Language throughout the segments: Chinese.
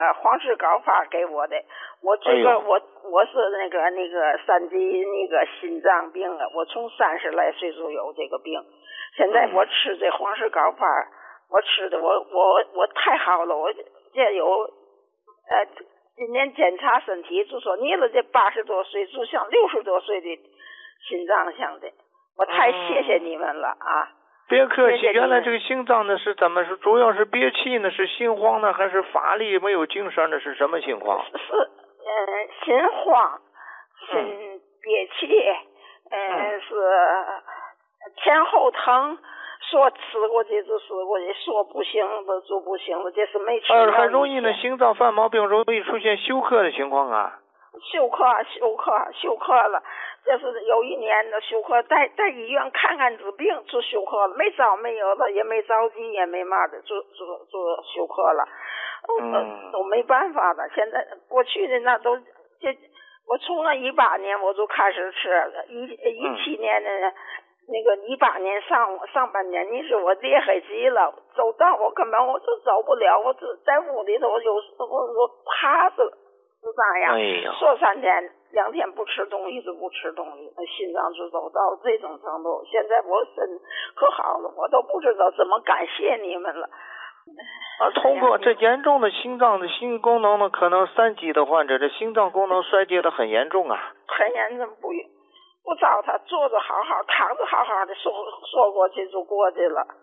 黄氏高发给我的。我这个我是那个3级那个心脏病啊，我从30来岁就有这个病。现在我吃这黄氏高发，我吃的我太好了，我这有今年检查身体就说你了这80多岁就像60多岁的心脏像的，我太谢谢你们了啊！ 别客气，原来这个心脏呢是怎么是主要是憋气呢？是心慌呢，还是乏力没有精神呢？是什么情况？ 是心慌，心憋气，是前后疼，说吃过去就吃过去，说不行了就不行了，这是没吃。 还容易呢，心脏犯毛病容易出现休克的情况啊。 休克了，这是有一年的休克，在医院看看治病就休克了，没有了，也没着急，也没嘛的，就休克了。都没办法了。现在过去的那都我从那18年我就开始吃，17年的那个18年上半年，你说我裂黑极了，走道我根本我就走不了，我只在屋里头有时候我趴着。就这样，说3天2天不吃东西就不吃东西，心脏就走到这种程度。现在我身可好了，我都不知道怎么感谢你们了。 通过这严重的心脏的心功能呢，可能3级的患者这心脏功能衰竭的很严重啊。 很严重，不找他坐着好好，躺着好好的，说过去就过去了。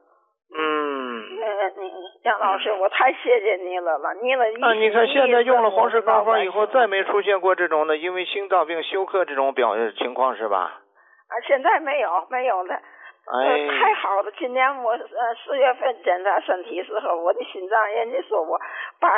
杨老师，我太谢谢你了。 你看现在用了黄氏高发以后，再没出现过这种的因为心脏病休克这种情况是吧？ 现在没有了。太好了！今年我4月份检查身体时候，我的心脏人家说我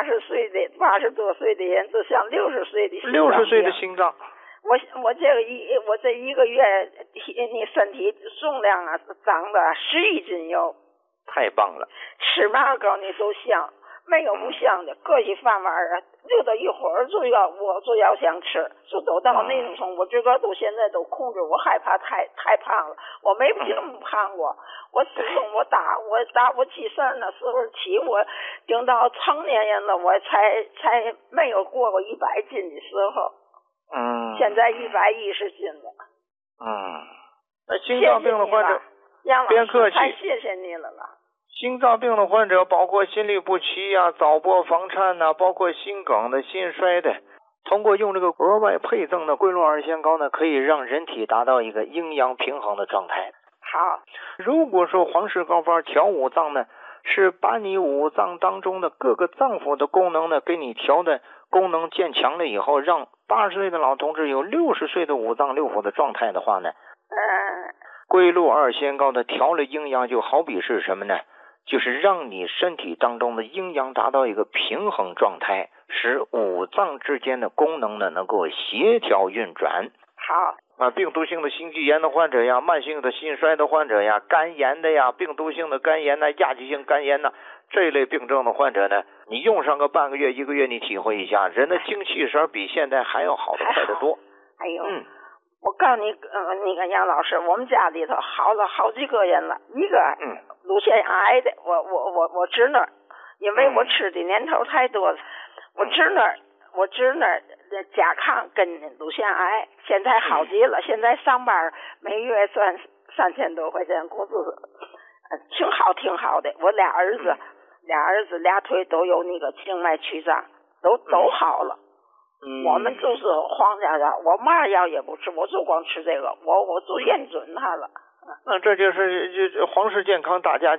80多岁的人就像60岁的心脏病。60 岁的心脏。 我这一个月你身体重量啊长了11斤油。 太棒了！ 吃嘛高你都香，没有不香的。各些饭碗啊，溜达一会儿我就要想吃，就都到那种程度。我这个现在都控制，我害怕太胖了。我没这么胖过，我自从我几岁那时候起，我等到成年人了，我才没有过100斤的时候。现在110斤了。 那心脏病的患者，别客气， 太谢谢你了。 心脏病的患者包括心律不齐呀、早搏房颤呐，包括心梗的、心衰的，通过用这个额外配赠的桂露二仙膏呢，可以让人体达到一个阴阳平衡的状态。 好， 如果说黄氏高发调5脏呢，是把你5脏当中的各个脏腑的功能呢，给你调的功能渐强了以后，让80岁的老同志有60岁的5脏6腑的状态的话呢，桂露二仙膏的调了阴阳，就好比是什么呢？就是让你身体当中的阴阳达到一个平衡状态，使5脏之间的功能呢能够协调运转。 好病毒性的心肌炎的患者呀，慢性的心衰的患者呀，肝炎的呀，病毒性的肝炎呐，亚急性肝炎呐，这一类病症的患者呢，你用上个半个月1个月，你体会一下，人的精气神比现在还要好得快得多。 我告诉你，那个杨老师，我们家里头好了好几个人了，一个乳腺癌的，我侄女，因为我吃的年头太多了，我侄女甲亢跟乳腺癌，现在好极了，现在上班每月赚3000多块钱工资，挺好的。我俩儿子俩腿都有那个静脉曲张，都好了。我们就是黄家药，我嘛药也不吃，我就光吃这个，我就验准它了。 这就是黄氏健康大家